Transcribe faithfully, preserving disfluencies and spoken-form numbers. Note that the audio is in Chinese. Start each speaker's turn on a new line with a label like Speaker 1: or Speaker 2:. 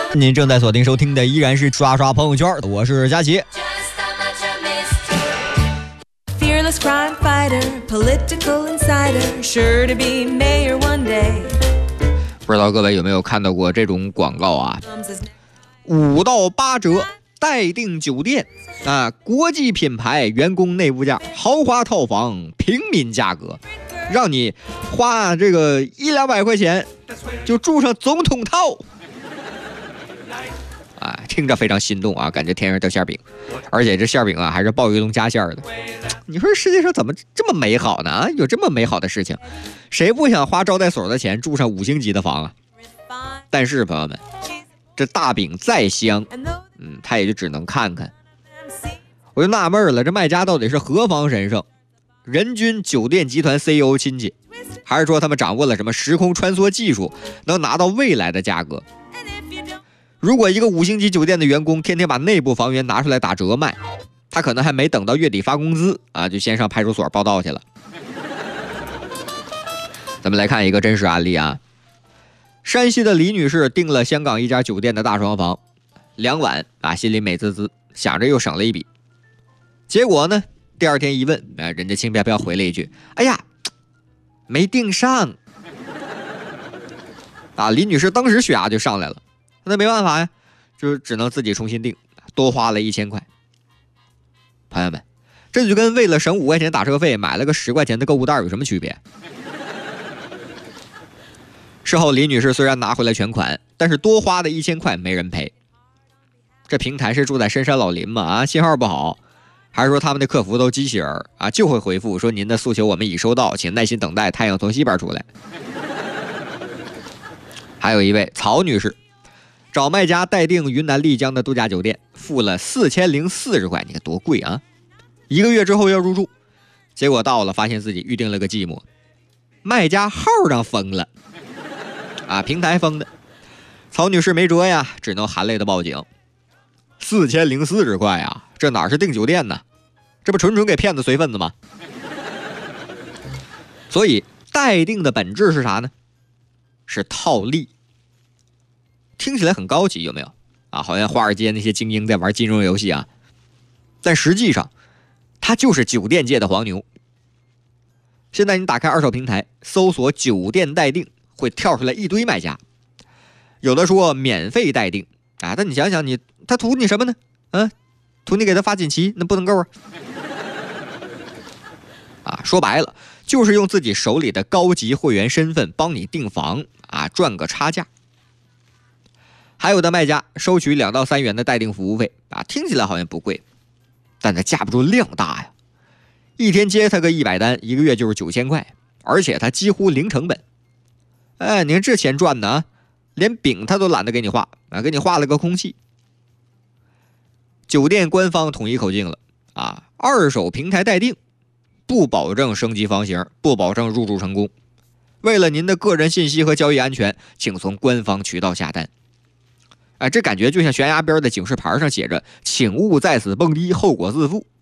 Speaker 1: 您正在锁定收听的依然是刷刷朋友圈，我是佳琪。
Speaker 2: Fearless crime fighter, political insider, sure to be mayor one day.
Speaker 1: 不知道各位有没有看到过这种广告啊？五到八折待定酒店啊，国际品牌员工内部价，豪华套房平民价格，让你花这个一两百块钱就住上总统套。啊，听着非常心动啊，感觉天上掉馅饼，而且这馅饼啊还是鲍鱼龙加馅的。你说世界上怎么这么美好呢？啊，有这么美好的事情，谁不想花招待所的钱住上五星级的房啊？但是朋友们，这大饼再香，嗯，他也就只能看看。我就纳闷了，这卖家到底是何方神圣？人均酒店集团 C E O 亲戚，还是说他们掌握了什么时空穿梭技术，能拿到未来的价格？如果一个五星级酒店的员工天天把内部房源拿出来打折卖，他可能还没等到月底发工资啊，就先上派出所报到去了。咱们来看一个真实案例啊，山西的李女士订了香港一家酒店的大床房，两晚啊，心里美滋滋，想着又省了一笔。结果呢，第二天一问，啊，人家轻飘飘回了一句：“哎呀，没订上。”啊，李女士当时血压就上来了。那没办法呀，就只能自己重新订，多花了一千块。朋友们，这就跟为了省五块钱打车费买了个十块钱的购物袋有什么区别？事后李女士虽然拿回来全款，但是多花的一千块没人赔。这平台是住在深山老林吗？啊，信号不好，还是说他们的客服都机器人啊，就会回复说您的诉求我们已收到，请耐心等待太阳从西边出来。还有一位曹女士。找卖家待定云南丽江的度假酒店，付了四千零四十块，你看多贵啊！一个月之后要入住，结果到了发现自己预定了个寂寞，卖家号上封了，啊，平台封的。曹女士没辙呀，只能含泪的报警。四千零四十块啊，这哪是订酒店呢？这不纯纯给骗子随份子吗？所以待定的本质是啥呢？是套利。听起来很高级，有没有啊？好像华尔街那些精英在玩金融游戏啊，但实际上，它就是酒店界的黄牛。现在你打开二手平台，搜索酒店待定，会跳出来一堆卖家，有的说免费待定啊，但你想想你，他图你什么呢？嗯，图你给他发锦旗，那不能够啊。啊，说白了，就是用自己手里的高级会员身份帮你订房啊，赚个差价。还有的卖家收取两到三元的待定服务费啊，听起来好像不贵，但它架不住量大呀。一天接他个一百单，一个月就是九千块，而且它几乎零成本。哎，你看这钱赚的啊，连饼他都懒得给你画啊，给你画了个空气。酒店官方统一口径了啊，二手平台待定不保证升级房型，不保证入住成功。为了您的个人信息和交易安全，请从官方渠道下单。哎，这感觉就像悬崖边的警示牌上写着“请勿在此蹦迪，后果自负”